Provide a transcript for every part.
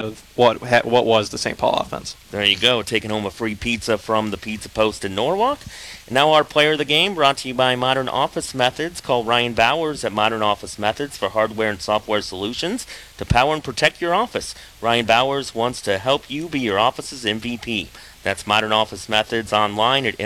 of what was the St. Paul offense. There you go, taking home a free pizza from the Pizza Post in Norwalk. And now our player of the game, brought to you by Modern Office Methods. Call Ryan Bowers at Modern Office Methods for hardware and software solutions to power and protect your office. Ryan Bowers wants to help you be your office's MVP. That's Modern Office Methods online at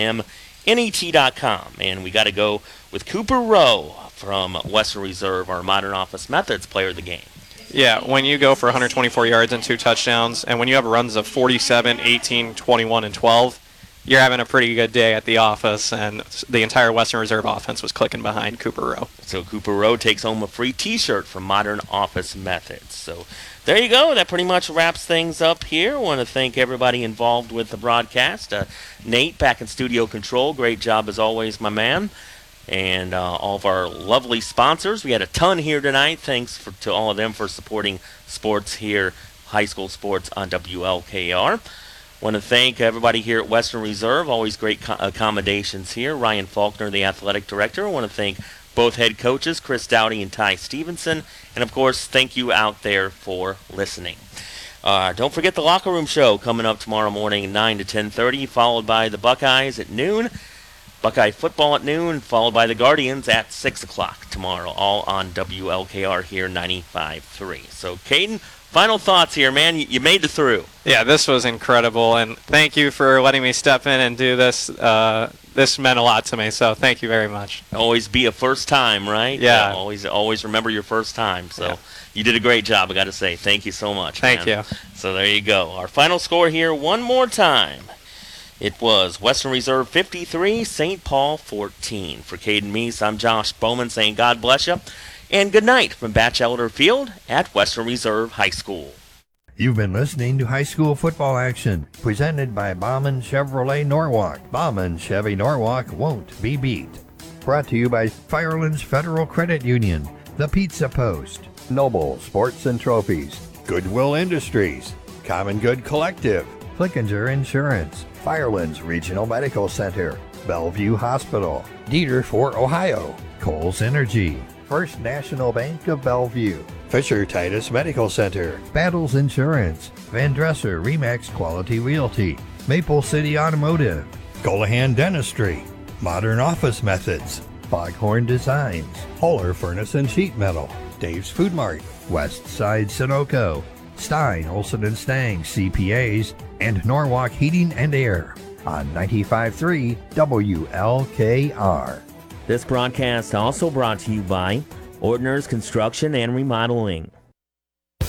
MOMNET.com. And we got to go with Cooper Rowe from Western Reserve, our Modern Office Methods player of the game. Yeah, when you go for 124 yards and 2 touchdowns, and when you have runs of 47, 18, 21, and 12, you're having a pretty good day at the office, and the entire Western Reserve offense was clicking behind Cooper Rowe. So Cooper Rowe takes home a free T-shirt from Modern Office Methods. So there you go. That pretty much wraps things up here. I want to thank everybody involved with the broadcast. Nate, back in studio control. Great job as always, my man. And all of our lovely sponsors. We had a ton here tonight. Thanks to all of them for supporting sports here, high school sports on WLKR. Want to thank everybody here at Western Reserve. Always great accommodations here. Ryan Faulkner, the athletic director. I want to thank both head coaches, Chris Dowdy and Ty Stevenson. And, of course, thank you out there for listening. Don't forget the Locker Room Show coming up tomorrow morning, 9 to 10:30, followed by the Buckeyes at noon. Buckeye football at noon, followed by the Guardians at 6 o'clock tomorrow, all on WLKR here, 95.3. So, Caden, final thoughts here, man. You made it through. Yeah, this was incredible, and thank you for letting me step in and do this. This meant a lot to me, so thank you very much. Always be a first time, right? Yeah. Always remember your first time. So yeah. You did a great job, I got to say. Thank you so much, Thank man. you. So there you go. Our final score here one more time. It was Western Reserve 53, St. Paul 14. For Caden Meese, I'm Josh Bowman saying God bless you, and good night from Batchelder Field at Western Reserve High School. You've been listening to High School Football Action, presented by Bauman Chevrolet Norwalk. Bauman Chevy Norwalk won't be beat. Brought to you by Firelands Federal Credit Union, The Pizza Post, Noble Sports and Trophies, Goodwill Industries, Common Good Collective, Flickinger Insurance, Firelands Regional Medical Center, Bellevue Hospital, Dieter Fort, Ohio, Coles Energy, First National Bank of Bellevue, Fisher Titus Medical Center, Battles Insurance, Van Dresser Remax Quality Realty, Maple City Automotive, Golahan Dentistry, Modern Office Methods, Foghorn Designs, Holler Furnace and Sheet Metal, Dave's Food Mart, West Side Sunoco, Stein, Olson & Stang CPAs, and Norwalk Heating and Air on 95.3 WLKR. This broadcast also brought to you by Ortner's Construction and Remodeling.